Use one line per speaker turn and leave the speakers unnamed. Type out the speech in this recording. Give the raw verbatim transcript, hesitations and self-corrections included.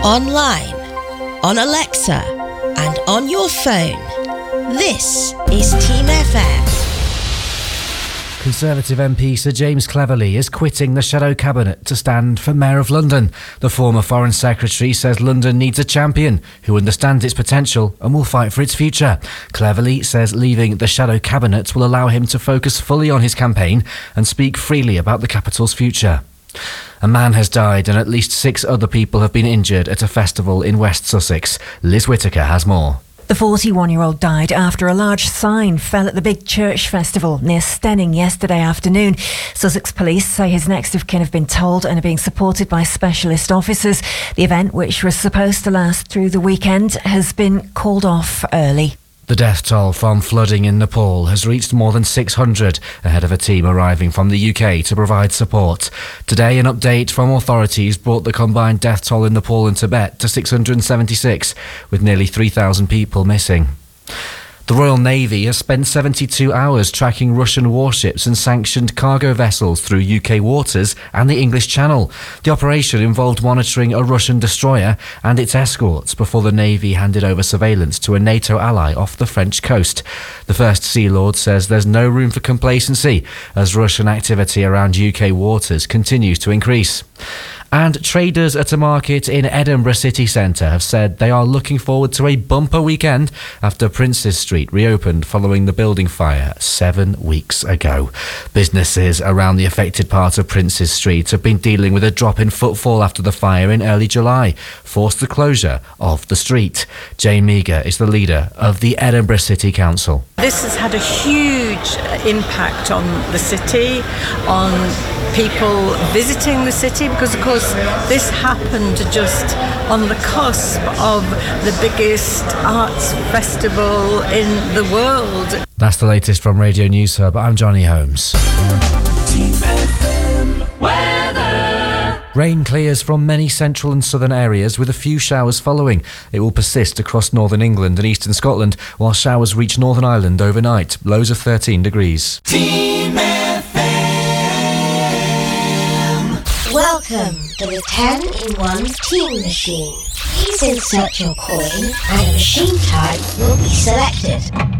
online, on Alexa, and on your phone. This is Team F M.
Conservative M P Sir James Cleverly is quitting the Shadow Cabinet to stand for Mayor of London. The former Foreign Secretary says London needs a champion who understands its potential and will fight for its future. Cleverly says leaving the Shadow Cabinet will allow him to focus fully on his campaign and speak freely about the capital's future. A man has died and at least six other people have been injured at a festival in West Sussex. Liz Whittaker has more.
The forty-one-year-old died after a large sign fell at the Big Church Festival near Stenning yesterday afternoon. Sussex Police say his next of kin have been told and are being supported by specialist officers. The event, which was supposed to last through the weekend, has been called off early.
The death toll from flooding in Nepal has reached more than six hundred, ahead of a team arriving from the U K to provide support. Today, an update from authorities brought the combined death toll in Nepal and Tibet to six hundred seventy-six, with nearly three thousand people missing. The Royal Navy has spent seventy-two hours tracking Russian warships and sanctioned cargo vessels through U K waters and the English Channel. The operation involved monitoring a Russian destroyer and its escorts before the Navy handed over surveillance to a NATO ally off the French coast. The First Sea Lord says there's no room for complacency as Russian activity around U K waters continues to increase. And traders at a market in Edinburgh city centre have said they are looking forward to a bumper weekend after Princes Street reopened following the building fire seven weeks ago. Businesses around the affected part of Princes Street have been dealing with a drop in footfall after the fire in early July forced the closure of the street. Jane Meager is the leader of the Edinburgh City Council.
This has had a huge impact on the city, on people visiting the city, because of course this happened just on the cusp of the biggest arts festival in the world.
That's the latest from Radio News Hub. I'm Johnny Holmes. Rain clears from many central and southern areas with a few showers following. It will persist across northern England and eastern Scotland, while showers reach Northern Ireland overnight. Lows of thirteen degrees.
Team F M.
Welcome to the ten in one Team Machine. Please insert your coin and a machine type will be selected.